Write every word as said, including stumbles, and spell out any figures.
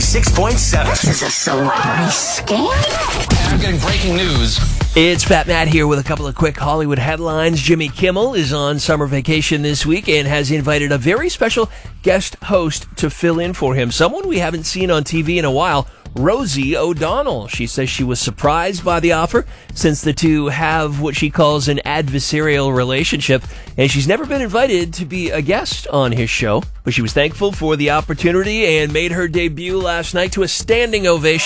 ninety-six point seven. This is a celebrity scam. I'm getting breaking news. It's Fat Matt here with a couple of quick Hollywood headlines. Jimmy Kimmel is on summer vacation this week and has invited a very special guest host to fill in for him. Someone we haven't seen on T V in a while, Rosie O'Donnell. She says she was surprised by the offer since the two have what she calls an adversarial relationship, and she's never been invited to be a guest on his show. But she was thankful for the opportunity and made her debut last night to a standing ovation.